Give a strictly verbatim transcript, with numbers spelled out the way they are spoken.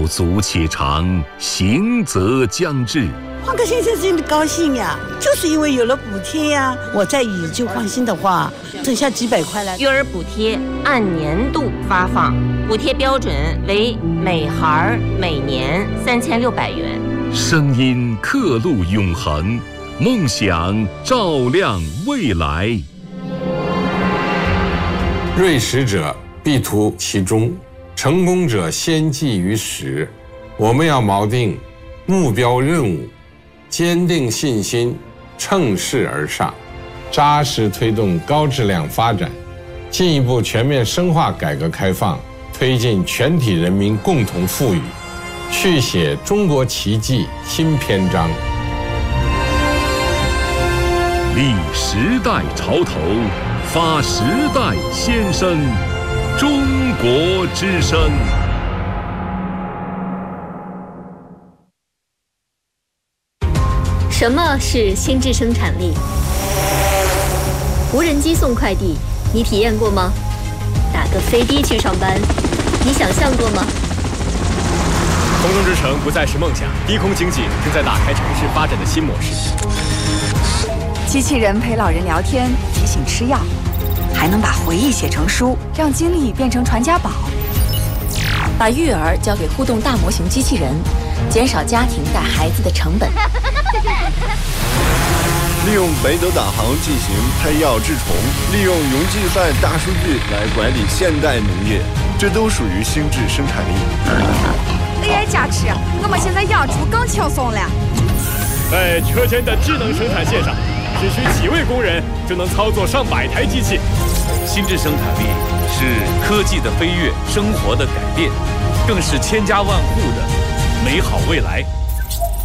足且长，行则将至。 换个先生真的高兴呀，就是因为有了补贴呀，我再以就放心的话，挣下几百块来。 育儿补贴按年度发放，补贴标准为每孩每年三千六百元。 声音刻录永恒，梦想照亮未来。 锐识者必图其中，成功者先记于始。我们要锚定目标任务，坚定信心，乘势而上，扎实推动高质量发展，进一步全面深化改革开放，推进全体人民共同富裕，续写中国奇迹新篇章。 立时代潮头，发时代先声，中国之声。 什么是心智生产力？无人机送快递，你体验过吗？打个飞的去上班，你想象过吗？ 空中之城不再是梦想，低空经济正在打开城市发展的新模式。 机器人陪老人聊天，提醒吃药，还能把回忆写成书，让经历变成传家宝。 把育儿交给互动大模型机器人，减少家庭带孩子的成本。 利用北斗导航进行配药治虫，利用云计算大数据来管理现代农业，这都属于心智生产力。 A I 加持，我们现在养猪更轻松了。 在车间的智能生产线上，只需几位工人就能操作上百台机器。 心智生产力是科技的飞跃，生活的改变，更是千家万户的美好未来。